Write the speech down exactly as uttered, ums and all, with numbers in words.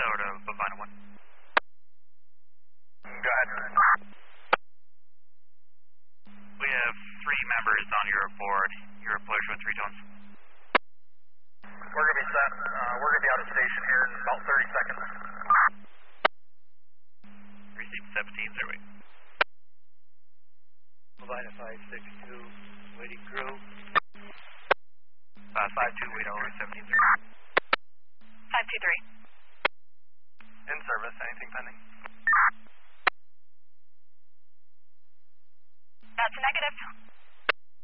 Tower to Bovina one. Go ahead. We have three members on your board. Your approach with three tones. We're going to be set. Uh, we're going to be out of station here in about thirty seconds. Receive seventeen, zero eight. Bovina five six two, waiting crew. Uh, five two, wait over seventeen, zero. five two three. In service, anything pending? That's a negative.